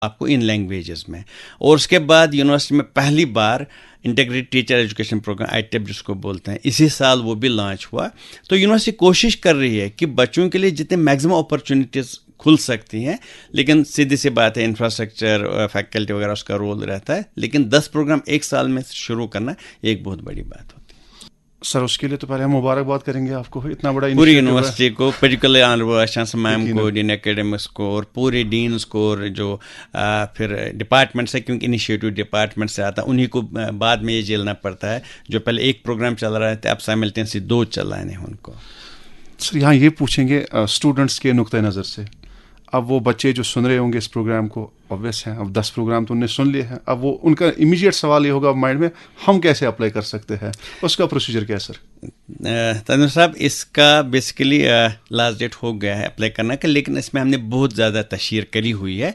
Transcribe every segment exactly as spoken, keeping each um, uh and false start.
आपको इन लैंग्वेजेस में। और उसके बाद यूनिवर्सिटी में पहली बार integrated teacher education programme I T E P जिसको बोलते हैं, इसी साल वो भी लॉन्च हुआ। तो यूनिवर्सिटी कोशिश कर रही है कि बच्चों के लिए जितने मैक्सिमम अपॉर्चुनिटीज़ खुल सकती हैं, लेकिन सीधी सी बात है इंफ्रास्ट्रक्चर फैकल्टी वगैरह उसका रोल रहता है, लेकिन दस प्रोग्राम एक साल में शुरू करना एक बहुत बड़ी बात होती है। सर उसके लिए तो पहले हम मुबारकबाद करेंगे आपको, इतना बड़ा पूरी यूनिवर्सिटी को, पर्टिकुलर ऑनरेबल चांसलर मैम को, डीन एकेडमिक्स को और पूरे डीन्स को, और जो आ, फिर डिपार्टमेंट से, क्योंकि इनिशिएटिव डिपार्टमेंट से आता उन्हीं को बाद में ये झेलना पड़ता है। जो पहले एक प्रोग्राम चल रहा है अब साइमल्टेनियसली दो चलाने हैं उनको। सर यहाँ ये पूछेंगे स्टूडेंट्स के नुक्ते नज़र से, अब वो बच्चे जो सुन रहे होंगे इस प्रोग्राम को, ऑब्वियस है अब दस प्रोग्राम तो उन्होंने सुन लिए हैं, अब वो उनका इमीडिएट सवाल ये होगा माइंड में, हम कैसे अप्लाई कर सकते हैं, उसका प्रोसीजर क्या है सर? तनुज साहब, इसका बेसिकली लास्ट डेट हो गया है अप्लाई करने का, लेकिन इसमें हमने बहुत ज़्यादा तशहीर करी हुई है।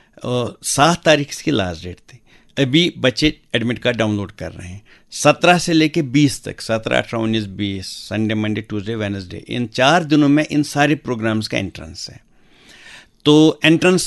सात तारीख इसकी लास्ट डेट थी, अभी बच्चे एडमिट कार्ड डाउनलोड कर रहे हैं। सत्रह से लेके बीस तक, सत्रह अठारह उन्नीस बीस, संडे मंडे ट्यूसडे वेडनेसडे, इन चार दिनों में इन सारे प्रोग्राम्स का एंट्रेंस है। तो एंट्रेंस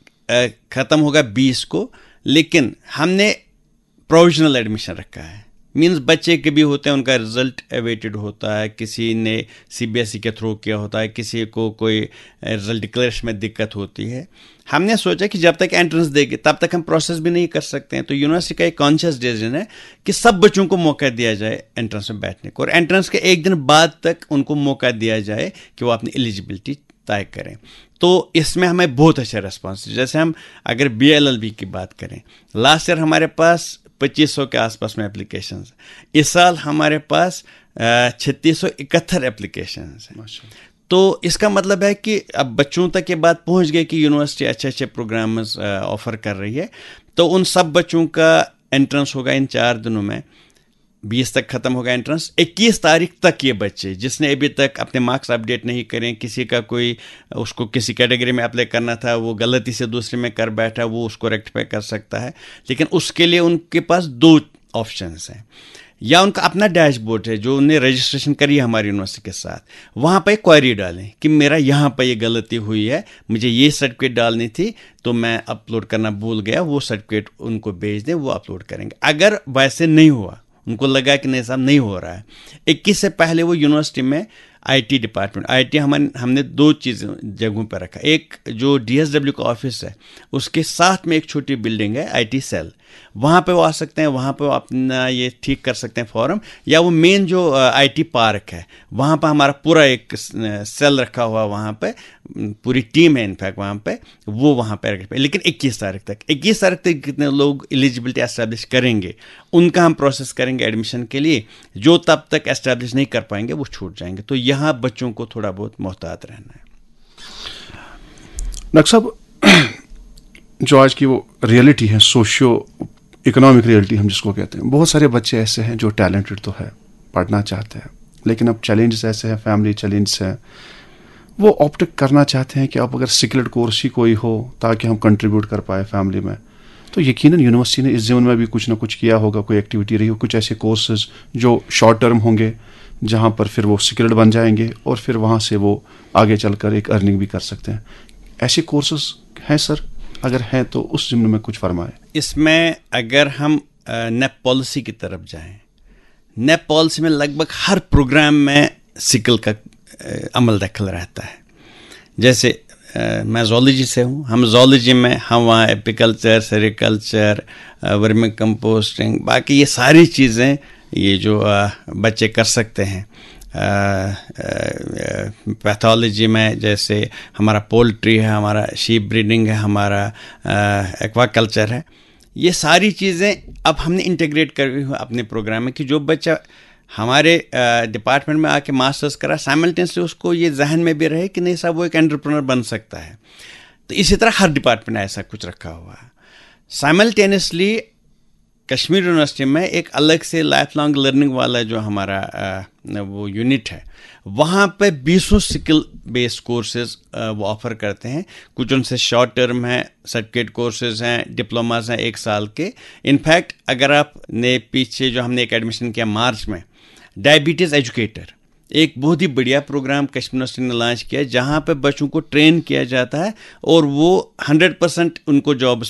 ख़त्म होगा बीस को, लेकिन हमने प्रोविजनल एडमिशन रखा है। मींस बच्चे के भी होते हैं, उनका रिजल्ट अवेटेड होता है, किसी ने सी बी एस ई के थ्रू किया होता है, किसी को कोई रिजल्ट डिक्लेरेशन में दिक्कत होती है। हमने सोचा कि जब तक एंट्रेंस देंगे तब तक हम प्रोसेस भी नहीं कर सकते हैं। तो यूनिवर्सिटी का एक कॉन्शियस डिसीजन है कि सब बच्चों को मौका दिया जाए एंट्रेंस में बैठने को, और एंट्रेंस के एक दिन बाद तक उनको मौका दिया जाए कि वो अपनी एलिजिबिलिटी तय करें। तो इसमें हमें बहुत अच्छा रिस्पॉन्स, जैसे हम अगर बी एल एल बी की बात करें, लास्ट ईयर हमारे पास पच्चीस सौ के आसपास में एप्लीकेशंस, इस साल हमारे पास छत्तीस सौ इकहत्तर एप्लीकेशंस हैं। तो इसका मतलब है कि अब बच्चों तक ये बात पहुंच गई कि यूनिवर्सिटी अच्छे अच्छे प्रोग्राम्स ऑफर कर रही है। तो उन सब बच्चों का एंट्रेंस होगा इन चार दिनों में, बीस तक ख़त्म होगा एंट्रेंस। इक्कीस तारीख तक ये बच्चे जिसने अभी तक अपने मार्क्स अपडेट नहीं करें, किसी का कोई उसको किसी कैटेगरी में अप्लाई करना था, वो गलती से दूसरे में कर बैठा, वो उसको रेक्टिफाई कर सकता है। लेकिन उसके लिए उनके पास दो ऑप्शंस हैं, या उनका अपना डैशबोर्ड है जो उन्हें रजिस्ट्रेशन करी है हमारी यूनिवर्सिटी के साथ, वहाँ पर क्वेरी डालें कि मेरा यहाँ पर ये गलती हुई है, मुझे ये सर्टिफिकेट डालनी थी तो मैं अपलोड करना भूल गया, वो सर्टिफिकेट उनको भेज दें, वो अपलोड करेंगे। अगर वैसे नहीं हुआ, उनको लगा कि नहीं साहब नहीं हो रहा है, इक्कीस से पहले वो यूनिवर्सिटी में आईटी डिपार्टमेंट, आईटी हमारे हमने दो चीज़ें जगहों पर रखा। एक जो डीएसडब्ल्यू का ऑफिस है उसके साथ में एक छोटी बिल्डिंग है आईटी सेल, वहाँ पे वो आ सकते हैं, वहाँ पे वो अपना ये ठीक कर सकते हैं फॉर्म, या वो मेन जो आईटी पार्क है वहाँ पर हमारा पूरा एक सेल रखा हुआ, वहाँ पे पूरी टीम है इनफैक्ट वहाँ पे, वो वहाँ पे रख पे। लेकिन इक्कीस तारीख तक इक्कीस तारीख तक कितने लोग एलिजिबिलिटी एस्टैब्लिश करेंगे उनका हम प्रोसेस करेंगे एडमिशन के लिए, जो तब तक एस्टैब्लिश नहीं कर पाएंगे वो छूट जाएंगे। तो यहाँ बच्चों को थोड़ा बहुत मोहतात रहना है। डॉक्टर साहब, जो आज की वो रियलिटी है, सोशियो इकोनॉमिक रियलिटी हम जिसको कहते हैं, बहुत सारे बच्चे ऐसे हैं जो टैलेंटेड तो है, पढ़ना चाहते हैं, लेकिन अब चैलेंजेस ऐसे हैं, फैमिली चैलेंजेस हैं, वो ऑप्ट करना चाहते हैं कि अब अगर स्किल्ड कोर्स ही कोई हो ताकि हम कंट्रीब्यूट कर पाए फैमिली में। तो यकीनन यूनिवर्सिटी ने इस जीवन में भी कुछ ना कुछ किया होगा, कोई एक्टिविटी रही हो, कुछ ऐसे कोर्सेज जो शॉर्ट टर्म होंगे जहाँ पर फिर वो स्किल्ड बन जाएंगे और फिर वहाँ से वो आगे चलकर एक अर्निंग भी कर सकते हैं। ऐसे कोर्सेज हैं सर? अगर हैं तो उस जिम्मे में कुछ फरमाएं। इसमें अगर हम नेप पॉलिसी की तरफ जाएं, नेप पॉलिसी में लगभग हर प्रोग्राम में स्किल का अमल दखल रहता है। जैसे आ, मैं जोलॉजी से हूँ, हम जोलॉजी में हम वहाँ एपिकल्चर, सेरिकल्चर, वर्मी कंपोस्टिंग, बाकी ये सारी चीज़ें ये जो आ, बच्चे कर सकते हैं। पैथोलॉजी में जैसे हमारा पोल्ट्री है, हमारा शीप ब्रीडिंग है, हमारा एक्वाकल्चर है, ये सारी चीज़ें अब हमने इंटीग्रेट करी हुई अपने प्रोग्राम में कि जो बच्चा हमारे डिपार्टमेंट में आके मास्टर्स करा, साइमल्टेनियसली उसको ये जहन में भी रहे कि नहीं साहब वो एक एंटरप्रेन्योर बन सकता है। तो इसी तरह हर डिपार्टमेंट में ऐसा कुछ रखा हुआ है। साइमल्टेनियसली कश्मीर यूनिवर्सिटी में एक अलग से लाइफ लॉन्ग लर्निंग वाला जो हमारा आ, वो यूनिट है, वहाँ पे बीसों स्किल बेस्ड कोर्सेज वो ऑफ़र करते हैं। कुछ उनसे शॉर्ट टर्म है, सर्टिफिकेट कोर्सेज हैं, डिप्लोमास हैं एक साल के। इनफैक्ट अगर आपने पीछे जो हमने एक एडमिशन किया मार्च में, डायबिटीज़ एजुकेटर, एक बहुत ही बढ़िया प्रोग्राम कश्मीर यूनिवर्सिटी ने लॉन्च किया, जहाँ पे बच्चों को ट्रेन किया जाता है और वो हंड्रेड परसेंट उनको जॉब्स